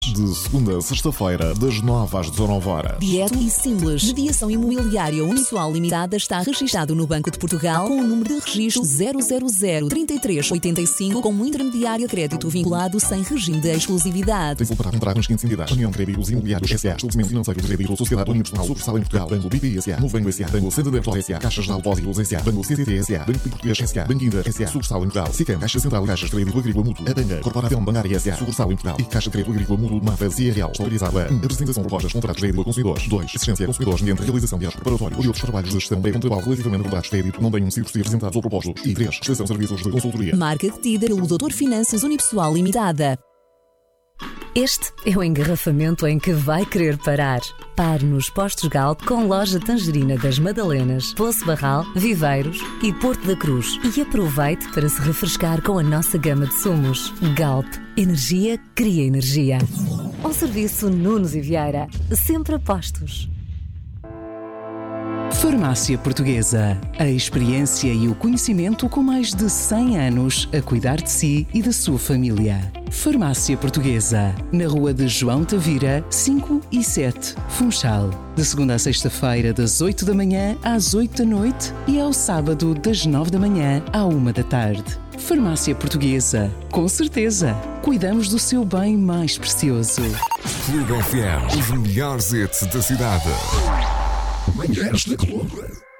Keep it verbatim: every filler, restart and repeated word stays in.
De segunda a sexta-feira, das nove às dezanove horas. Direto e simples. Mediação Imobiliária Unipessoal Limitada está registado no Banco de Portugal com o número de registro zero zero zero, trinta e três oitenta e cinco como intermediário de crédito vinculado sem regime de exclusividade. Tem-se para comprar nas seguintes entidades: União de Créditos Imobiliários S A, Estabelecimento Financeiro de Crédito, Sociedade Unipessoal, Sucursal em Portugal, Banco B P I S A, Novo Banco S A, Banco Santander S A, Caixas de Depósitos S A, Banco C T T S A, Banco Português S A, Banco Inter S A, Sucursal em Portugal, SICAM, Caixa Central, Caixas de Crédito Agrícola Mútuo, a Banga, Corporação Bancária S A, Sucursal em Portugal e Caixa de Crédito Agrícola Mútuo de Mafra, C R L. Autorizada. um. Apresentação de propostas, contratos de crédito a consumidores. dois. Assistência a consumidores mediante realização de atos preparatórios ou de outros trabalhos de gestão de contratual relativamente a contratos de crédito não tenham sido apresentados ou propostos. E três. Prestação de serviços de consultoria. Marca detida pelo doutor Finanças Unipessoal Limitada. Este é o engarrafamento em que vai querer parar. Pare nos postos Galp com loja Tangerina das Madalenas, Poço Barral, Viveiros e Porto da Cruz. E aproveite para se refrescar com a nossa gama de sumos. Galp. Energia cria energia. Ao serviço Nunes e Vieira. Sempre a postos. Farmácia Portuguesa. A experiência e o conhecimento com mais de cem anos a cuidar de si e da sua família. Farmácia Portuguesa. Na rua de João Tavira, cinco e sete, Funchal. De segunda a sexta-feira, das oito da manhã às oito da noite e ao sábado, das nove da manhã à uma da tarde. Farmácia Portuguesa. Com certeza, cuidamos do seu bem mais precioso. Clube F M. Os melhores hits da cidade. Manhãs da Clube.